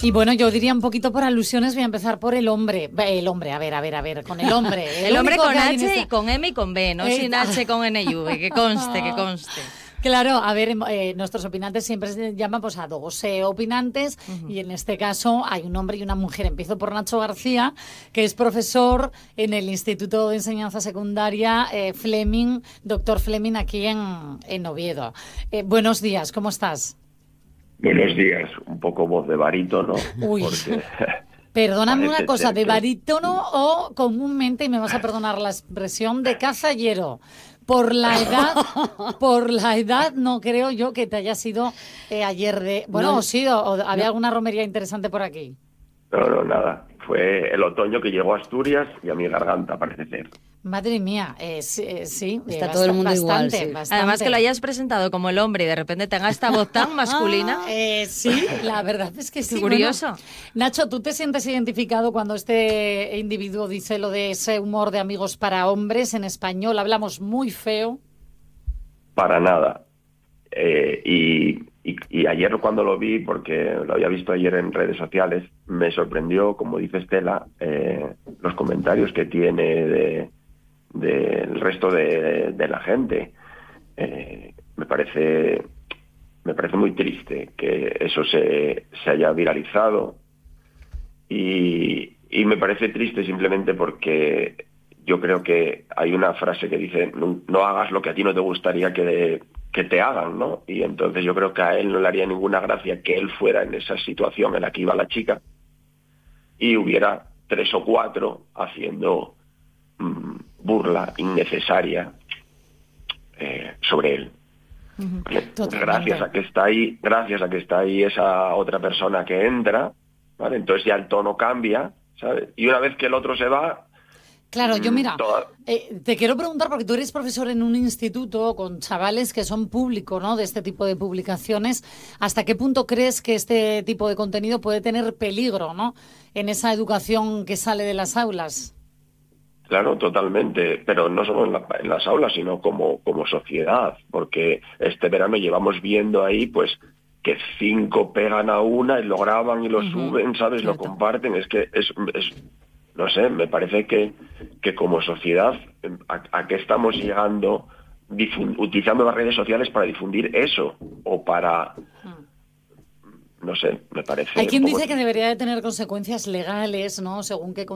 Y bueno, yo diría un poquito por alusiones, voy a empezar por el hombre. El hombre, a ver, con el hombre. El hombre con H esta... y con M y con B, no sin H con N y V, que conste. Claro, a ver, nuestros opinantes siempre se llaman pues, a dos opinantes y en este caso hay un hombre y una mujer. Empiezo por Nacho García, que es profesor en el Instituto de Enseñanza Secundaria Fleming, doctor Fleming, aquí en Oviedo. Buenos días, ¿cómo estás? Buenos días, un poco voz de barítono. Uy, porque perdóname una cosa, ¿de que... barítono o comúnmente, y me vas a perdonar la expresión, de cazallero? Por la edad, no creo yo que te haya sido ayer de... Bueno, No. sí, había alguna romería interesante por aquí. No, nada. Fue el otoño que llegó a Asturias y a mi garganta, parece ser. Madre mía, sí. Está todo el mundo igual, sí. Bastante. Además que lo hayas presentado como el hombre y de repente tenga esta voz tan masculina. Sí, la verdad es que sí. Curioso. Bueno, Nacho, ¿tú te sientes identificado cuando este individuo dice lo de ese humor de amigos para hombres? En español hablamos muy feo. Para nada. Y ayer cuando lo vi, porque lo había visto ayer en redes sociales, me sorprendió, como dice Estela, los comentarios que tiene del resto de la gente. Me parece muy triste que eso se haya viralizado y me parece triste simplemente porque yo creo que hay una frase que dice no hagas lo que a ti no te gustaría que te hagan, ¿no? Y entonces yo creo que a él no le haría ninguna gracia que él fuera en esa situación en la que iba la chica y hubiera 3 o 4 haciendo burla innecesaria sobre él. ¿Vale? Gracias a que está ahí esa otra persona que entra, ¿vale? Entonces ya el tono cambia, ¿sabes? Y una vez que el otro se va... Claro, yo mira, te quiero preguntar, porque tú eres profesor en un instituto con chavales que son público, ¿no?, de este tipo de publicaciones. ¿Hasta qué punto crees que este tipo de contenido puede tener peligro, ¿no?, en esa educación que sale de las aulas? Claro, totalmente, pero no solo en las aulas, sino como sociedad, porque este verano llevamos viendo ahí, pues, que 5 pegan a una y lo graban y lo suben, ¿sabes? Cierto. Lo comparten, es que es no sé, me parece que como sociedad, ¿a qué estamos llegando utilizando las redes sociales para difundir eso? O para... No sé, me parece... Hay quien dice que debería de tener consecuencias legales, ¿no?, según qué